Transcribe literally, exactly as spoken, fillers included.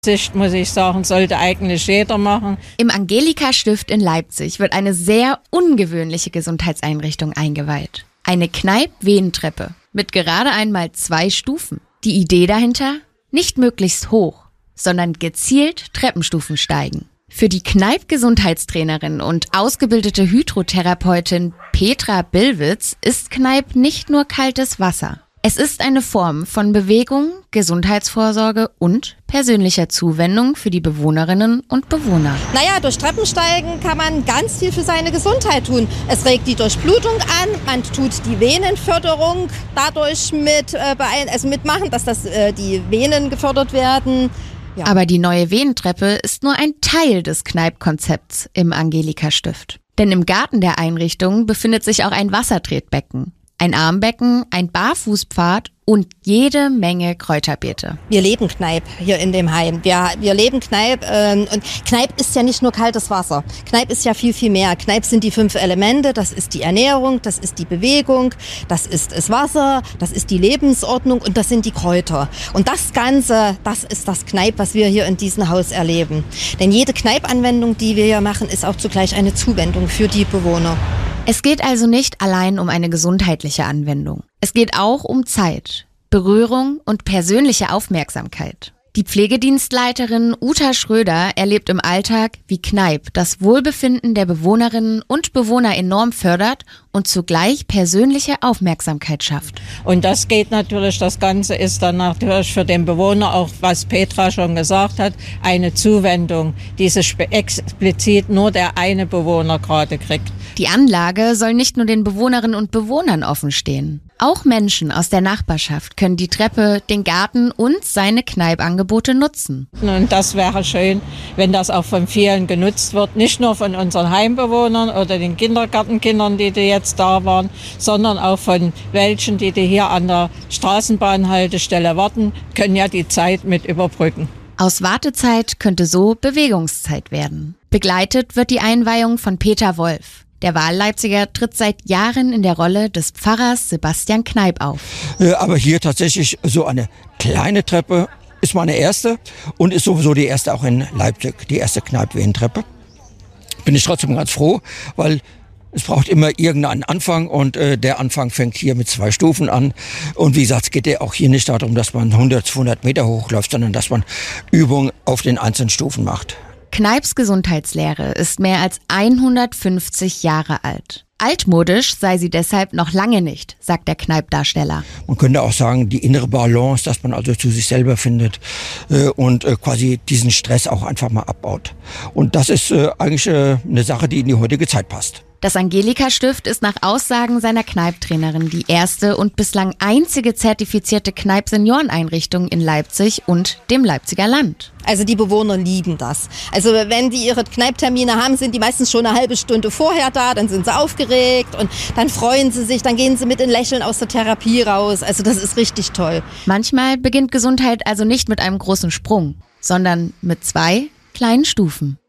Sicht, muss ich sagen, sollte eigentlich jeder machen. Im Angelika-Stift in Leipzig wird eine sehr ungewöhnliche Gesundheitseinrichtung eingeweiht. Eine Kneipp-Venentreppe mit gerade einmal zwei Stufen. Die Idee dahinter? Nicht möglichst hoch, sondern gezielt Treppenstufen steigen. Für die Kneipp-Gesundheitstrainerin und ausgebildete Hydrotherapeutin Petra Billwitz ist Kneipp nicht nur kaltes Wasser. Es ist eine Form von Bewegung, Gesundheitsvorsorge und persönlicher Zuwendung für die Bewohnerinnen und Bewohner. Naja, durch Treppensteigen kann man ganz viel für seine Gesundheit tun. Es regt die Durchblutung an, man tut die Venenförderung dadurch mit, äh, beein- also mitmachen, dass das, äh, die Venen gefördert werden. Ja. Aber die neue Venentreppe ist nur ein Teil des Kneipp-Konzepts im Angelika-Stift. Denn im Garten der Einrichtung befindet sich auch ein Wassertretbecken. Ein Armbecken, ein Barfußpfad und jede Menge Kräuterbeete. Wir leben Kneipp hier in dem Heim. Wir, wir leben Kneipp ähm, und Kneipp ist ja nicht nur kaltes Wasser. Kneipp ist ja viel, viel mehr. Kneipp sind die fünf Elemente. Das ist die Ernährung, das ist die Bewegung, das ist das Wasser, das ist die Lebensordnung und das sind die Kräuter. Und das Ganze, das ist das Kneipp, was wir hier in diesem Haus erleben. Denn jede Kneipp-Anwendung, die wir hier machen, ist auch zugleich eine Zuwendung für die Bewohner. Es geht also nicht allein um eine gesundheitliche Anwendung. Es geht auch um Zeit, Berührung und persönliche Aufmerksamkeit. Die Pflegedienstleiterin Uta Schröder erlebt im Alltag, wie Kneipp das Wohlbefinden der Bewohnerinnen und Bewohner enorm fördert und zugleich persönliche Aufmerksamkeit schafft. Und das geht natürlich, das Ganze ist dann natürlich für den Bewohner auch, was Petra schon gesagt hat, eine Zuwendung, die es explizit nur der eine Bewohner gerade kriegt. Die Anlage soll nicht nur den Bewohnerinnen und Bewohnern offen stehen. Auch Menschen aus der Nachbarschaft können die Treppe, den Garten und seine Kneipp-Angebote nutzen. Und das wäre schön, wenn das auch von vielen genutzt wird. Nicht nur von unseren Heimbewohnern oder den Kindergartenkindern, die, die jetzt da waren, sondern auch von welchen, die, die hier an der Straßenbahnhaltestelle warten, können ja die Zeit mit überbrücken. Aus Wartezeit könnte so Bewegungszeit werden. Begleitet wird die Einweihung von Peter Wolf. Der Wahlleipziger tritt seit Jahren in der Rolle des Pfarrers Sebastian Kneipp auf. Aber hier tatsächlich so eine kleine Treppe ist meine erste und ist sowieso die erste auch in Leipzig, die erste Kneipp-Venentreppe. Bin ich trotzdem ganz froh, weil es braucht immer irgendeinen Anfang und äh, der Anfang fängt hier mit zwei Stufen an. Und wie gesagt, es geht ja auch hier nicht darum, dass man hundert, zweihundert Meter hochläuft, sondern dass man Übungen auf den einzelnen Stufen macht. Kneips Gesundheitslehre ist mehr als hundertfünfzig Jahre alt. Altmodisch sei sie deshalb noch lange nicht, sagt der Kneipp-Darsteller. Man könnte auch sagen, die innere Balance, dass man also zu sich selber findet äh, und äh, quasi diesen Stress auch einfach mal abbaut. Und das ist äh, eigentlich äh, eine Sache, die in die heutige Zeit passt. Das Angelika-Stift ist nach Aussagen seiner Kneipp-Trainerin die erste und bislang einzige zertifizierte Kneipp-Senioreneinrichtung in Leipzig und dem Leipziger Land. Also die Bewohner lieben das. Also wenn die ihre Kneipp-Termine haben, sind die meistens schon eine halbe Stunde vorher da, dann sind sie aufgeregt und dann freuen sie sich, dann gehen sie mit in Lächeln aus der Therapie raus. Also das ist richtig toll. Manchmal beginnt Gesundheit also nicht mit einem großen Sprung, sondern mit zwei kleinen Stufen.